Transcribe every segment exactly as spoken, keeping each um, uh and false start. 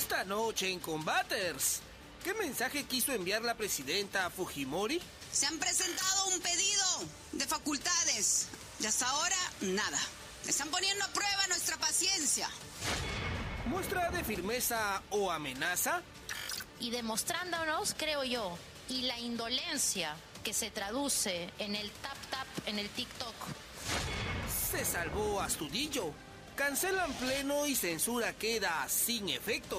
Esta noche en Combaters, ¿qué mensaje quiso enviar la presidenta Fujimori? Se han presentado un pedido de facultades y hasta ahora nada. Están poniendo a prueba nuestra paciencia. ¿Muestra de firmeza o amenaza? Y demostrándonos, creo yo, y la indolencia que se traduce en el tap-tap en el TikTok. Se salvó Astudillo. Cancelan pleno y censura queda sin efecto.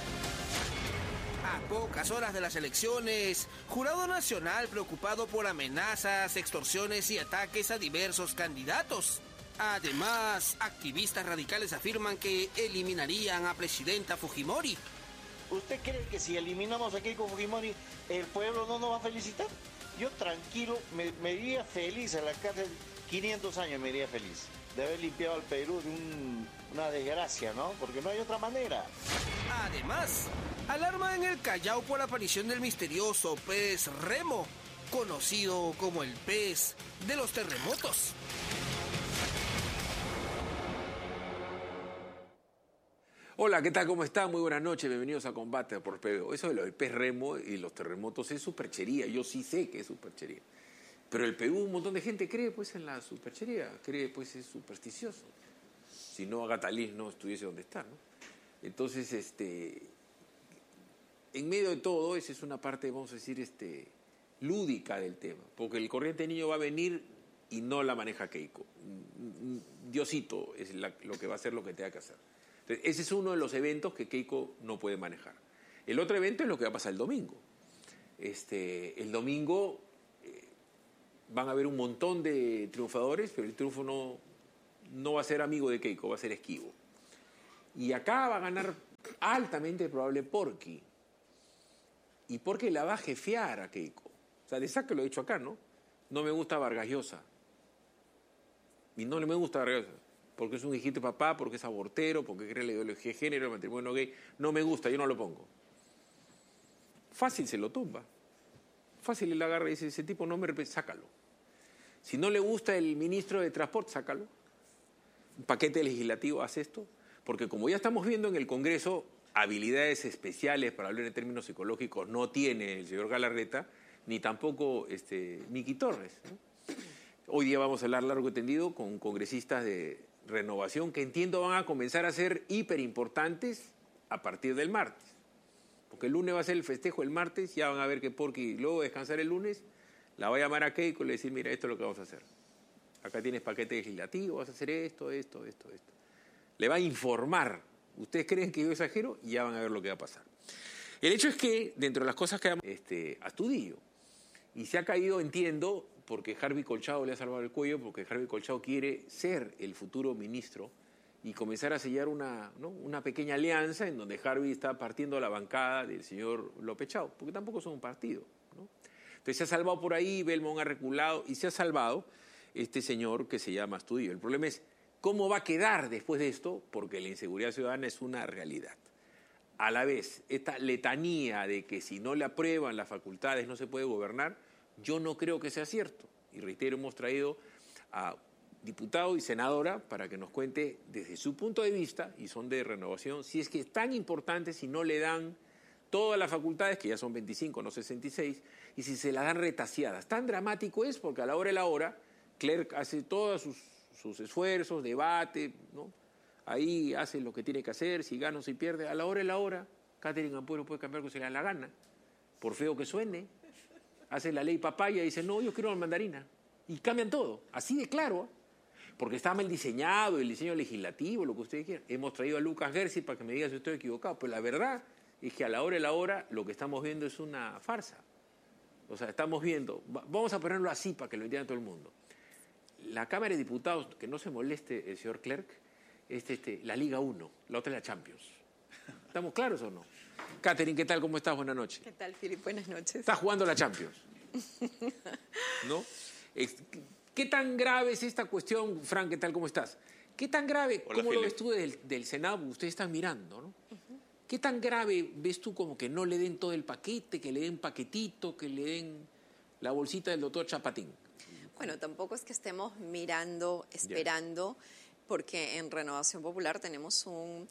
A pocas horas de las elecciones, Jurado Nacional preocupado por amenazas, extorsiones y ataques a diversos candidatos. Además, activistas radicales afirman que eliminarían a presidenta Fujimori. ¿Usted cree que si eliminamos a Keiko Fujimori, el pueblo no nos va a felicitar? Yo tranquilo, me, me iría feliz a la cárcel, quinientos años me iría feliz, de haber limpiado al Perú de un, una desgracia, ¿no? Porque no hay otra manera. Además, alarma en el Callao por la aparición del misterioso pez remo, conocido como el pez de los terremotos. Hola, ¿qué tal? ¿Cómo están? Muy buenas noches, bienvenidos a Combate por P B O. Eso de lo del pez remo y los terremotos es superchería, yo sí sé que es superchería. Pero el Perú, un montón de gente cree pues en la superchería, cree pues es supersticioso. Si no, Agatha Liz no estuviese donde está, ¿no? Entonces, este, en medio de todo, esa es una parte, vamos a decir, este, lúdica del tema, porque el corriente niño va a venir y no la maneja Keiko. Diosito es la, lo que va a hacer lo que tenga que hacer. Entonces, ese es uno de los eventos que Keiko no puede manejar. El otro evento es lo que va a pasar el domingo. Este, el domingo eh, van a haber un montón de triunfadores, pero el triunfo no, no va a ser amigo de Keiko, va a ser esquivo. Y acá va a ganar altamente probable Porky. Y Porky la va a jefear a Keiko. O sea, de saque lo he dicho acá, ¿no? No me gusta Vargas Llosa. Y no le me gusta Vargas Llosa. Porque es un hijito de papá, porque es abortero, porque cree en la ideología de género, el matrimonio gay. No me gusta, yo no lo pongo. Fácil se lo tumba. Fácil le agarra y dice, ese tipo no me representa, sácalo. Si no le gusta el ministro de Transporte, sácalo. Un paquete legislativo hace esto. Porque como ya estamos viendo en el Congreso, habilidades especiales para hablar en términos psicológicos no tiene el señor Galarreta, ni tampoco este, Miki Torres, ¿no? Hoy día vamos a hablar largo y tendido con congresistas de Renovación que entiendo van a comenzar a ser hiper importantes a partir del martes. Porque el lunes va a ser el festejo, el martes ya van a ver que Porky luego de descansar el lunes la va a llamar a Keiko y le va a decir, mira, esto es lo que vamos a hacer. Acá tienes paquete legislativo, vas a hacer esto, esto, esto, esto. Le va a informar. Ustedes creen que yo exagero y ya van a ver lo que va a pasar. El hecho es que dentro de las cosas que este, Astudillo y se ha caído, entiendo, porque Harvey Colchado le ha salvado el cuello, porque Harvey Colchado quiere ser el futuro ministro y comenzar a sellar una, ¿no? una pequeña alianza en donde Harvey está partiendo la bancada del señor López Chao, porque tampoco son un partido, ¿no? Entonces se ha salvado por ahí, Belmont ha reculado y se ha salvado este señor que se llama Astudillo. El problema es cómo va a quedar después de esto, porque la inseguridad ciudadana es una realidad. A la vez, esta letanía de que si no le aprueban las facultades no se puede gobernar, yo no creo que sea cierto. Y reitero, hemos traído a diputado y senadora para que nos cuente desde su punto de vista, y son de Renovación, si es que es tan importante si no le dan todas las facultades, que ya son veinticinco, no sesenta y seis, y si se las dan retaseadas. Tan dramático es porque a la hora de la hora, Clerc hace todos sus, sus esfuerzos, debate, ¿no? Ahí hace lo que tiene que hacer, si gana o si pierde. A la hora de la hora, Catherine Ampuero puede cambiar lo que se le da la gana, por feo que suene. Hace la ley papaya y dice, no, yo quiero la mandarina. Y cambian todo, así de claro. Porque está mal diseñado, el diseño legislativo, lo que ustedes quieran. Hemos traído a Lucas Gersi para que me diga si estoy equivocado. Pero la verdad es que a la hora de la hora lo que estamos viendo es una farsa. O sea, estamos viendo, vamos a ponerlo así para que lo entienda todo el mundo. La Cámara de Diputados, que no se moleste el señor Clerc, es este, la Liga uno, la otra es la Champions. ¿Estamos claros o no? Catherine, ¿qué tal? ¿Cómo estás? Buenas noches. ¿Qué tal, Philip? Buenas noches. Estás jugando la Champions, ¿no? ¿Qué tan grave es esta cuestión? Frank, ¿qué tal? ¿Cómo estás? ¿Qué tan grave, Hola, cómo Philip. lo ves tú del, del Senado? Ustedes están mirando, ¿no? Uh-huh. ¿Qué tan grave ves tú como que no le den todo el paquete, que le den paquetito, que le den la bolsita del doctor Chapatín? Bueno, tampoco es que estemos mirando, esperando, yeah. porque en Renovación Popular tenemos un,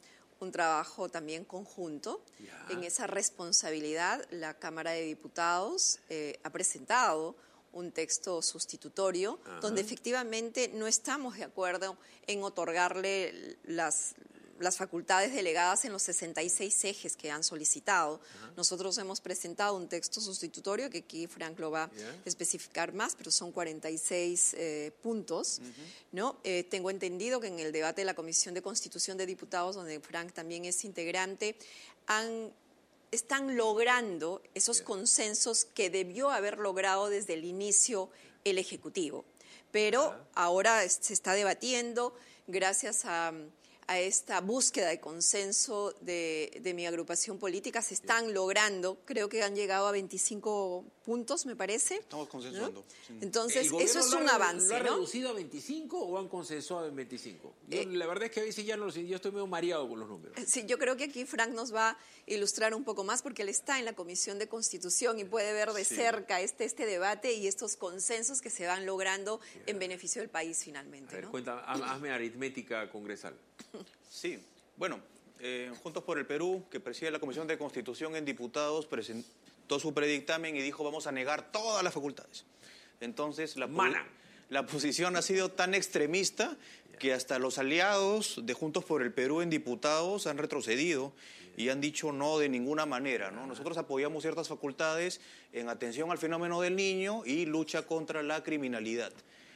un trabajo también conjunto. Ya. En esa responsabilidad, la Cámara de Diputados eh, ha presentado un texto sustitutorio, Ajá. donde efectivamente no estamos de acuerdo en otorgarle las, las facultades delegadas en los sesenta y seis ejes que han solicitado. Ajá. Nosotros hemos presentado un texto sustitutorio, que aquí Frank lo va a yeah. especificar más, pero son cuarenta y seis eh, puntos. Uh-huh. ¿no? Eh, tengo entendido que en el debate de la Comisión de Constitución de Diputados, donde Frank también es integrante, han... están logrando esos yeah. consensos que debió haber logrado desde el inicio el Ejecutivo. Pero uh-huh. ahora se está debatiendo gracias a, a esta búsqueda de consenso de, de mi agrupación política. Se están yeah. logrando, creo que han llegado a veinticinco puntos, me parece. Estamos consensuando. ¿no? Sí. Entonces, eso es un lo, avance, ¿lo ha ¿no? reducido a veinticinco o han consensuado en veinticinco? Yo, Eh, la verdad es que a veces ya no lo sé, yo estoy medio mareado con los números. Sí, yo creo que aquí Frank nos va a ilustrar un poco más, porque él está en la Comisión de Constitución y puede ver de sí. cerca este, este debate y estos consensos que se van logrando yeah. en beneficio del país finalmente. A ver, ¿no? cuéntame, hazme aritmética congresal. Sí, bueno, eh, Juntos por el Perú, que preside la Comisión de Constitución en Diputados, presentó su predictamen y dijo vamos a negar todas las facultades. Entonces, la, Mana. la posición ha sido tan extremista que hasta los aliados de Juntos por el Perú en Diputados han retrocedido y han dicho no de ninguna manera, ¿no? Nosotros apoyamos ciertas facultades en atención al fenómeno del niño y lucha contra la criminalidad.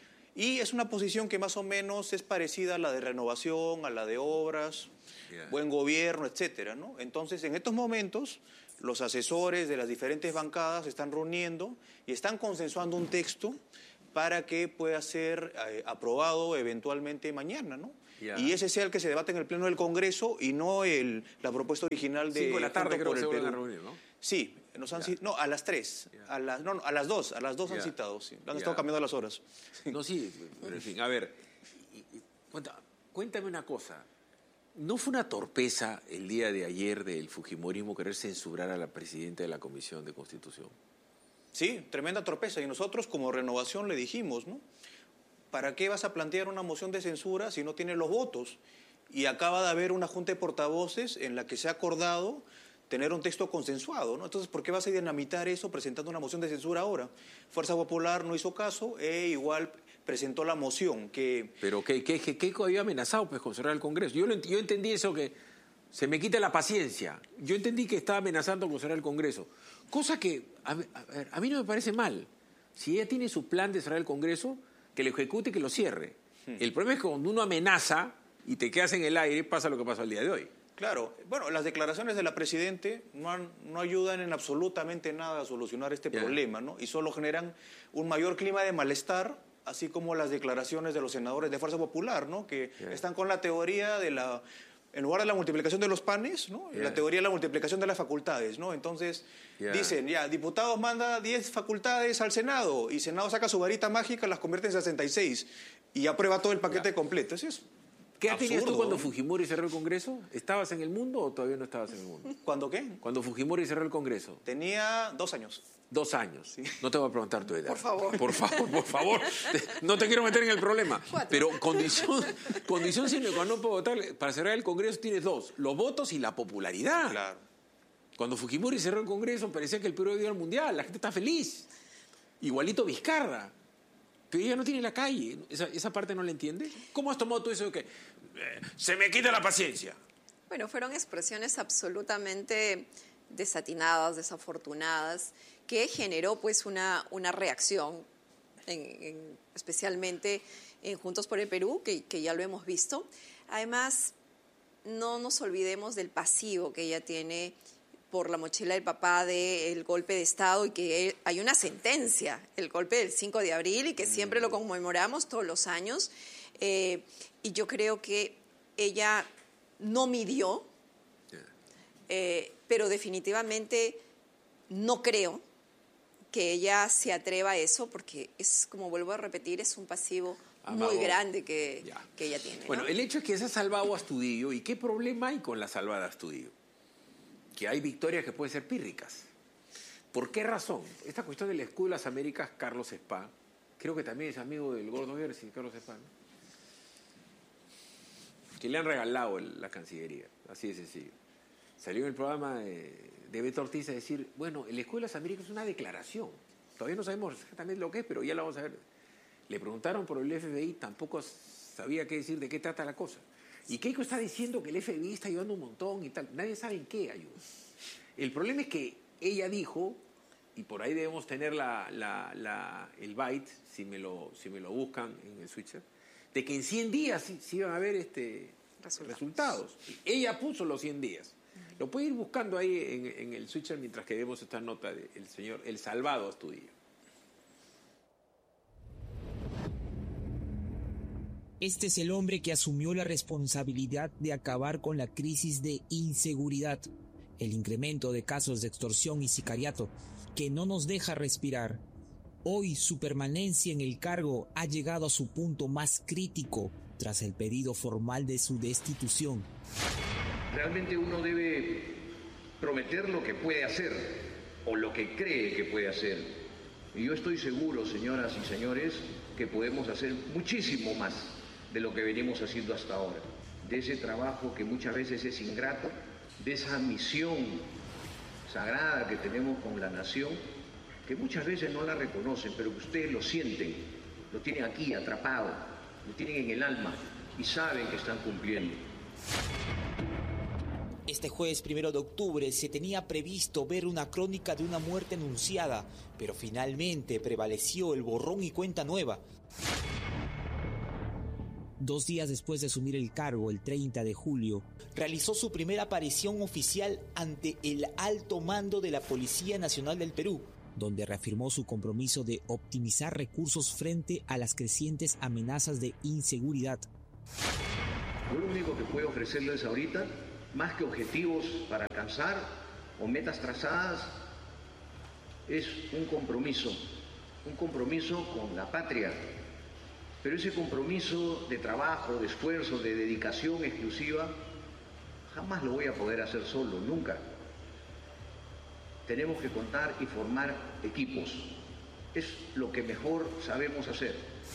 Y es una posición que más o menos es parecida a la de Renovación, a la de Obras, yeah. buen gobierno, etcétera, ¿no? Entonces, en estos momentos, los asesores de las diferentes bancadas se están reuniendo y están consensuando un texto para que pueda ser eh, aprobado eventualmente mañana, ¿no? Yeah. Y ese sea el que se debate en el Pleno del Congreso y no el, la propuesta original de... Cinco de la tarde creo que se van a Perú. reunir, ¿no? Sí, nos han yeah. no, a las tres, yeah. a las, no, no, a las dos, a las dos yeah. han citado, sí. Han yeah. estado cambiando las horas. No, sí, pero en fin, a ver, cuéntame, cuéntame una cosa. ¿No fue una torpeza el día de ayer del fujimorismo querer censurar a la presidenta de la Comisión de Constitución? Sí, tremenda torpeza. Y nosotros como Renovación le dijimos, ¿no? ¿Para qué vas a plantear una moción de censura si no tienes los votos? Y acaba de haber una junta de portavoces en la que se ha acordado tener un texto consensuado, ¿no? Entonces, ¿por qué vas a dinamitar eso presentando una moción de censura ahora? Fuerza Popular no hizo caso e igual presentó la moción que... Pero ¿qué, qué, qué, qué había amenazado pues, con cerrar el Congreso? Yo, lo, yo entendí eso que se me quita la paciencia. Yo entendí que estaba amenazando con cerrar el Congreso. Cosa que, a, a, ver, a mí no me parece mal. Si ella tiene su plan de cerrar el Congreso, que lo ejecute y que lo cierre. Hmm. El problema es que cuando uno amenaza y te quedas en el aire, pasa lo que pasó el día de hoy. Claro, bueno, las declaraciones de la Presidente no, han, no ayudan en absolutamente nada a solucionar este yeah. problema, ¿no? Y solo generan un mayor clima de malestar, así como las declaraciones de los senadores de Fuerza Popular, ¿no? Que yeah. están con la teoría de la... En lugar de la multiplicación de los panes, ¿no? Yeah. La teoría de la multiplicación de las facultades, ¿no? Entonces, yeah. dicen, ya, diputados manda diez facultades al Senado y Senado saca su varita mágica, las convierte en sesenta y seis y aprueba todo el paquete yeah. completo. Eso es ¿Qué absurdo, tenías tú cuando ¿no? Fujimori cerró el Congreso? ¿Estabas en el mundo o todavía no estabas en el mundo? ¿Cuándo qué? Cuando Fujimori cerró el Congreso. Tenía dos años. Dos años. Sí. No te voy a preguntar tu edad. Por favor. Por favor, por favor. No te quiero meter en el problema. Cuatro. Pero condición, condición sine qua non para votar, para cerrar el Congreso tienes dos, los votos y la popularidad. Claro. Cuando Fujimori cerró el Congreso parecía que el Perú iba al Mundial, la gente está feliz. Igualito Vizcarra. Pero ella no tiene la calle. ¿Esa, esa parte no la entiende? ¿Cómo has tomado tú eso de que eh, se me quita la paciencia? Bueno, fueron expresiones absolutamente desatinadas, desafortunadas, que generó pues una, una reacción, en, en, especialmente en Juntos por el Perú, que, que ya lo hemos visto. Además, no nos olvidemos del pasivo que ella tiene por la mochila del papá del golpe de Estado y que hay una sentencia, el golpe del cinco de abril, y que siempre lo conmemoramos todos los años. Eh, y yo creo que ella no midió, eh, pero definitivamente no creo que ella se atreva a eso, porque es, como vuelvo a repetir, es un pasivo muy Amado. grande que, que ella tiene, ¿no? Bueno, el hecho es que se ha salvado a Astudillo. ¿Y qué problema hay con la salvada a Astudillo? Que hay victorias que pueden ser pírricas. ¿Por qué razón? Esta cuestión del escudo de las Américas, Carlos Spa, creo que también es amigo del Gordo Gersi, Carlos Spa, ¿no? que le han regalado el, la Cancillería, así de sencillo. Salió en el programa de, de Beto Ortiz a decir, bueno, la Escuela de las Américas es una declaración. Todavía no sabemos exactamente lo que es, pero ya la vamos a ver. Le preguntaron por el F B I, tampoco sabía qué decir, de qué trata la cosa. Y Keiko está diciendo que el F B I está ayudando un montón y tal. Nadie sabe en qué ayuda. El problema es que ella dijo, y por ahí debemos tener la, la, la, el byte, si me, lo, si me lo buscan en el switcher, de que en cien días sí, sí iban a haber este, resultados. resultados. Ella puso los cien días. Lo puede ir buscando ahí en, en el switcher mientras que vemos esta nota del señor El Salvado Astudillo. Este es el hombre que asumió la responsabilidad de acabar con la crisis de inseguridad, el incremento de casos de extorsión y sicariato, que no nos deja respirar. Hoy su permanencia en el cargo ha llegado a su punto más crítico tras el pedido formal de su destitución. Realmente uno debe prometer lo que puede hacer o lo que cree que puede hacer. Y yo estoy seguro, señoras y señores, que podemos hacer muchísimo más de lo que venimos haciendo hasta ahora. De ese trabajo que muchas veces es ingrato, de esa misión sagrada que tenemos con la nación, que muchas veces no la reconocen, pero que ustedes lo sienten, lo tienen aquí atrapado, lo tienen en el alma y saben que están cumpliendo. Este jueves primero de octubre se tenía previsto ver una crónica de una muerte anunciada, pero finalmente prevaleció el borrón y cuenta nueva. Dos días después de asumir el cargo, el treinta de julio, realizó su primera aparición oficial ante el alto mando de la Policía Nacional del Perú, donde reafirmó su compromiso de optimizar recursos frente a las crecientes amenazas de inseguridad. Yo lo único que puedo ofrecerles ahorita, más que objetivos para alcanzar o metas trazadas, es un compromiso, un compromiso con la patria. Pero ese compromiso de trabajo, de esfuerzo, de dedicación exclusiva, jamás lo voy a poder hacer solo, nunca. Tenemos que contar y formar equipos. Es lo que mejor sabemos hacer.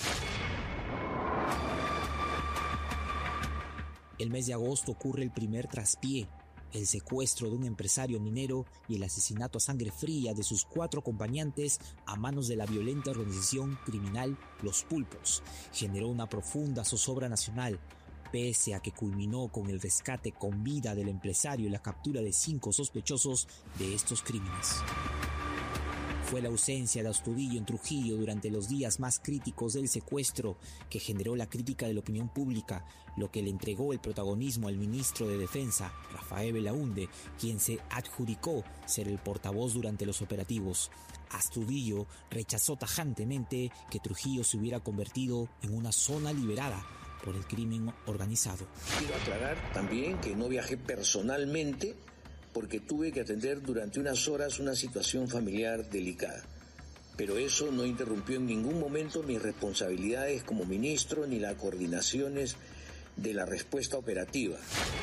El mes de agosto ocurre el primer traspié, el secuestro de un empresario minero y el asesinato a sangre fría de sus cuatro acompañantes a manos de la violenta organización criminal Los Pulpos. Generó una profunda zozobra nacional, pese a que culminó con el rescate con vida del empresario y la captura de cinco sospechosos de estos crímenes. Fue la ausencia de Astudillo en Trujillo durante los días más críticos del secuestro que generó la crítica de la opinión pública, lo que le entregó el protagonismo al ministro de Defensa, Rafael Belaúnde, quien se adjudicó ser el portavoz durante los operativos. Astudillo rechazó tajantemente que Trujillo se hubiera convertido en una zona liberada por el crimen organizado. Quiero aclarar también que no viajé personalmente porque tuve que atender durante unas horas una situación familiar delicada. Pero eso no interrumpió en ningún momento mis responsabilidades como ministro ni las coordinaciones de la respuesta operativa.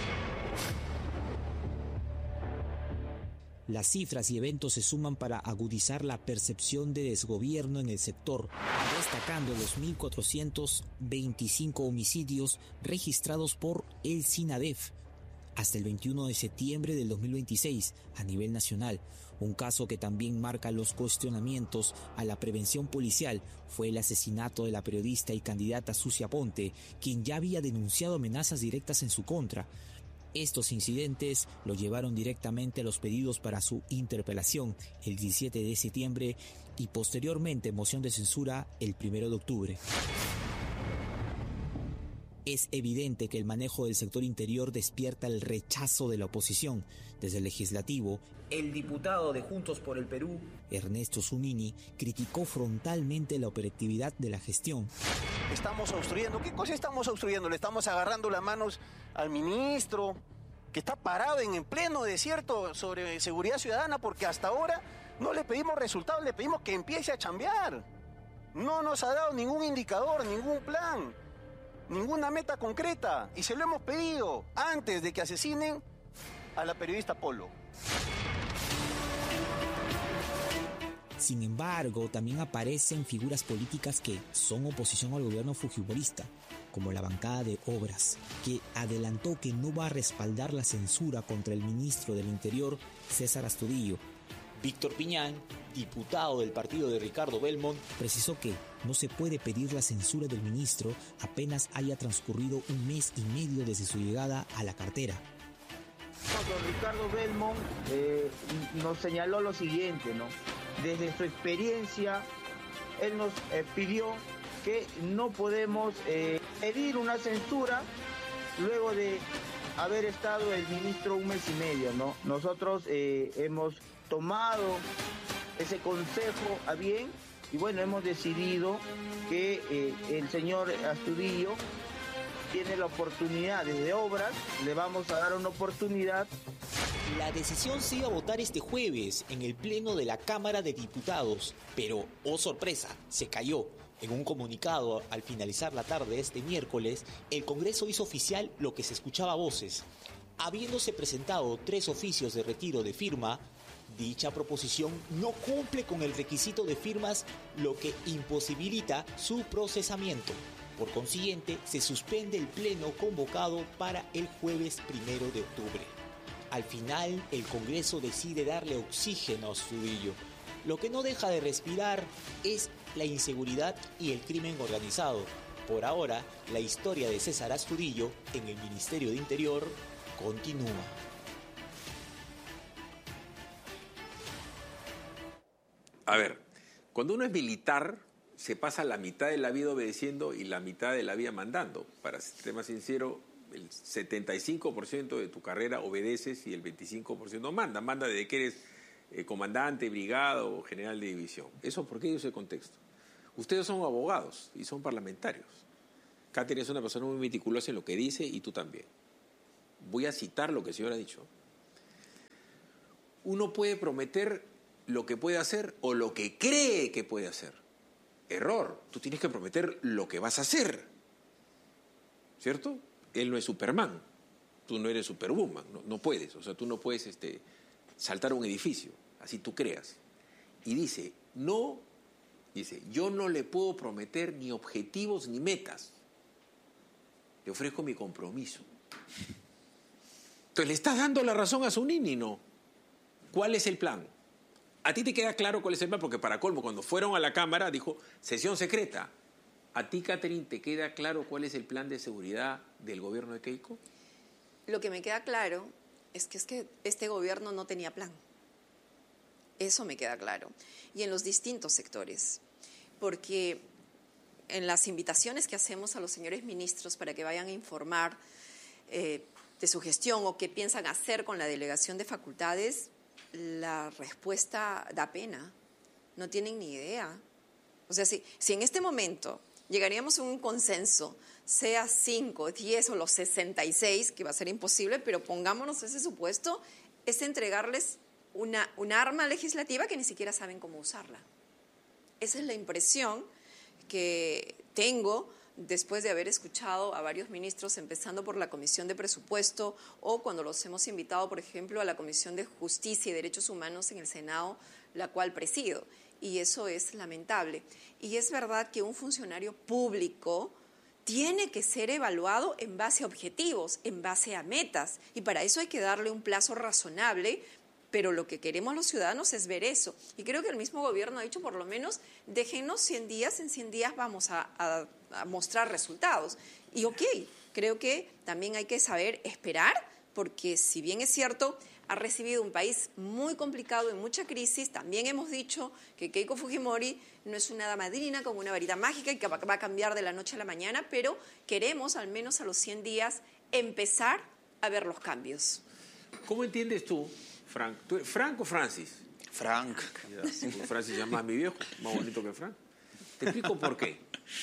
Las cifras y eventos se suman para agudizar la percepción de desgobierno en el sector, destacando los mil cuatrocientos veinticinco homicidios registrados por el SINADEF hasta el veintiuno de septiembre del dos mil veintiséis a nivel nacional. Un caso que también marca los cuestionamientos a la prevención policial fue el asesinato de la periodista y candidata Sucia Ponte, quien ya había denunciado amenazas directas en su contra. Estos incidentes lo llevaron directamente a los pedidos para su interpelación el diecisiete de septiembre y posteriormente moción de censura el primero de octubre. Es evidente que el manejo del sector interior despierta el rechazo de la oposición. Desde el legislativo, el diputado de Juntos por el Perú, Ernesto Zunini, criticó frontalmente la operatividad de la gestión. Estamos obstruyendo. ¿Qué cosa estamos obstruyendo? Le estamos agarrando las manos al ministro, que está parado en el pleno desierto sobre seguridad ciudadana, porque hasta ahora no le pedimos resultados, le pedimos que empiece a chambear. No nos ha dado ningún indicador, ningún plan, ninguna meta concreta, y se lo hemos pedido antes de que asesinen a la periodista Polo. Sin embargo, también aparecen figuras políticas que son oposición al gobierno fujimorista. como la bancada de Obras, que adelantó que no va a respaldar la censura contra el ministro del Interior, César Astudillo. Víctor Piñán, diputado del partido de Ricardo Belmont, precisó que no se puede pedir la censura del ministro apenas haya transcurrido un mes y medio desde su llegada a la cartera. Don Ricardo Belmont eh, nos señaló lo siguiente, ¿no? Desde su experiencia, él nos eh, pidió que no podemos eh, pedir una censura luego de haber estado el ministro un mes y medio, ¿no? Nosotros eh, hemos tomado ese consejo a bien y bueno, hemos decidido que eh, el señor Astudillo tiene la oportunidad desde Obras, le vamos a dar una oportunidad. La decisión se iba a votar este jueves en el pleno de la Cámara de Diputados, pero, oh sorpresa, se cayó. En un comunicado al finalizar la tarde de este miércoles, el Congreso hizo oficial lo que se escuchaba a voces. Habiéndose presentado tres oficios de retiro de firma, dicha proposición no cumple con el requisito de firmas, lo que imposibilita su procesamiento. Por consiguiente, se suspende el pleno convocado para el jueves primero de octubre. Al final, el Congreso decide darle oxígeno a Astudillo. Lo que no deja de respirar es la inseguridad y el crimen organizado. Por ahora, la historia de César Astudillo en el Ministerio de Interior continúa. A ver, cuando uno es militar, se pasa la mitad de la vida obedeciendo y la mitad de la vida mandando. Para ser más sincero, el setenta y cinco por ciento de tu carrera obedeces y el veinticinco por ciento manda. Manda desde que eres eh, comandante, brigada o general de división. ¿Eso por qué yo ese contexto? Ustedes son abogados y son parlamentarios. Katherine es una persona muy meticulosa en lo que dice y tú también. Voy a citar lo que el señor ha dicho. Uno puede prometer lo que puede hacer o lo que cree que puede hacer. Error. Tú tienes que prometer lo que vas a hacer. ¿Cierto? Él no es Superman. Tú no eres Superwoman. No, no puedes. O sea, tú no puedes este, saltar a un edificio. Así tú creas. Y dice, no, dice, yo no le puedo prometer ni objetivos ni metas. Le ofrezco mi compromiso. Entonces le estás dando la razón a Zunini, ¿no? ¿Cuál es el plan? ¿A ti te queda claro cuál es el plan? Porque para colmo, cuando fueron a la Cámara, dijo, sesión secreta. ¿A ti, Katherine, te queda claro cuál es el plan de seguridad del gobierno de Keiko? Lo que me queda claro es que, es que este gobierno no tenía plan. Eso me queda claro. Y en los distintos sectores. Porque en las invitaciones que hacemos a los señores ministros para que vayan a informar eh, de su gestión o qué piensan hacer con la delegación de facultades, la respuesta da pena. No tienen ni idea. O sea, si, si en este momento llegaríamos a un consenso, sea cinco, diez o los sesenta y seis, que va a ser imposible, pero pongámonos ese supuesto, es entregarles una, una arma legislativa que ni siquiera saben cómo usarla. Esa es la impresión que tengo después de haber escuchado a varios ministros, empezando por la Comisión de Presupuesto o cuando los hemos invitado, por ejemplo, a la Comisión de Justicia y Derechos Humanos en el Senado, la cual presido. Y eso es lamentable. Y es verdad que un funcionario público tiene que ser evaluado en base a objetivos, en base a metas. Y para eso hay que darle un plazo razonable, pero lo que queremos los ciudadanos es ver eso. Y creo que el mismo gobierno ha dicho, por lo menos, déjenos cien días, en cien días vamos a, a, a mostrar resultados. Y ok, creo que también hay que saber esperar, porque si bien es cierto, ha recibido un país muy complicado, en mucha crisis, también hemos dicho que Keiko Fujimori no es una hada madrina con una varita mágica y que va a cambiar de la noche a la mañana, pero queremos, al menos a los cien días, empezar a ver los cambios. ¿Cómo entiendes tú, Frank? ¿Tú, ¿Frank o Francis? Frank. Ya, Francis ya más mi viejo, más bonito que Frank. Te explico por qué.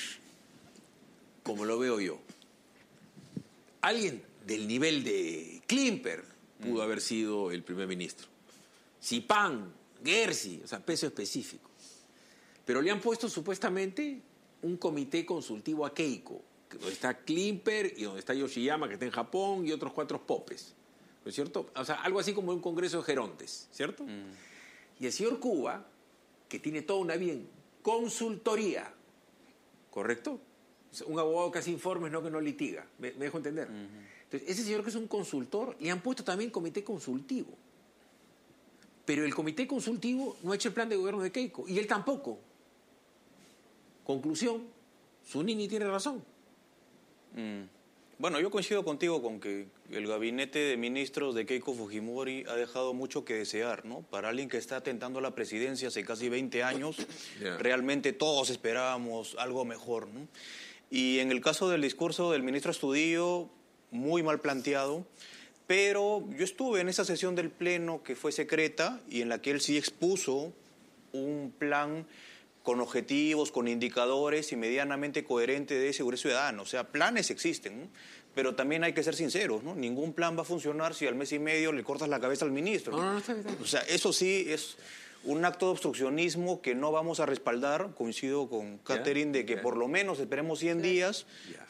Como lo veo yo. Alguien del nivel de Klimper pudo mm. haber sido el primer ministro. Zipán, Gersi, o sea, peso específico. Pero le han puesto supuestamente un comité consultivo a Keiko, donde está Klimper y donde está Yoshiyama, que está en Japón, y otros cuatro popes. ¿No es cierto? O sea, algo así como un congreso de gerontes, ¿cierto? Mm. Y el señor Cuba, que tiene toda una bien consultoría, ¿correcto? Un abogado que hace informes, no que no litiga. ¿Me, me dejo entender? Uh-huh. Entonces, ese señor que es un consultor, le han puesto también comité consultivo. Pero el comité consultivo no ha hecho el plan de gobierno de Keiko, y él tampoco. Conclusión, Zunini tiene razón. Mm. Bueno, yo coincido contigo con que el gabinete de ministros de Keiko Fujimori ha dejado mucho que desear, ¿no? Para alguien que está tentando la presidencia hace casi veinte años, yeah. realmente todos esperábamos algo mejor, ¿no? Y en el caso del discurso del ministro Astudillo, muy mal planteado, pero yo estuve en esa sesión del Pleno que fue secreta y en la que él sí expuso un plan con objetivos, con indicadores y medianamente coherente de seguridad ciudadana. O sea, planes existen, ¿no? Pero también hay que ser sinceros, ¿no? Ningún plan va a funcionar si al mes y medio le cortas la cabeza al ministro, ¿no? No, no, está bien, está bien. O sea, eso sí es un acto de obstruccionismo que no vamos a respaldar. Coincido con Catherine de que yeah. por lo menos esperemos cien yeah. días. Yeah.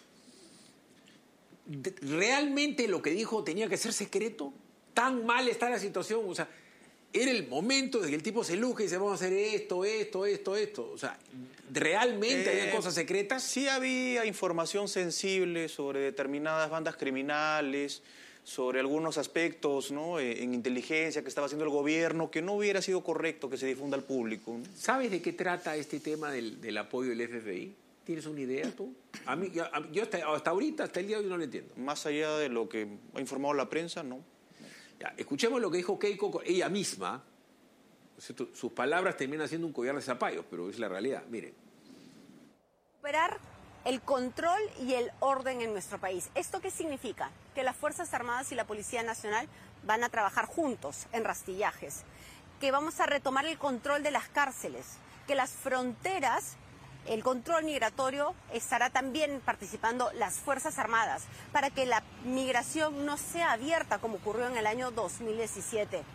¿Realmente lo que dijo tenía que ser secreto? ¿Tan mal está la situación? O sea, era el momento de que el tipo se luque y dice, vamos a hacer esto, esto, esto, esto. O sea, ¿realmente eh, había cosas secretas? Sí había información sensible sobre determinadas bandas criminales, sobre algunos aspectos, ¿no?, en inteligencia que estaba haciendo el gobierno, que no hubiera sido correcto que se difunda al público, ¿no? ¿Sabes de qué trata este tema del, del apoyo del F F I? ¿Tienes una idea tú? A mí, a, yo hasta, hasta ahorita, hasta el día de hoy no lo entiendo. Más allá de lo que ha informado la prensa, no. Ya, escuchemos lo que dijo Keiko, ella misma. Sus palabras terminan siendo un collar de zapallos, pero es la realidad. Miren. Recuperar el control y el orden en nuestro país. ¿Esto qué significa? Que las Fuerzas Armadas y la Policía Nacional van a trabajar juntos en rastrillajes, que vamos a retomar el control de las cárceles, que las fronteras, el control migratorio, estará también participando las Fuerzas Armadas para que la migración no sea abierta como ocurrió en el año dos mil diecisiete.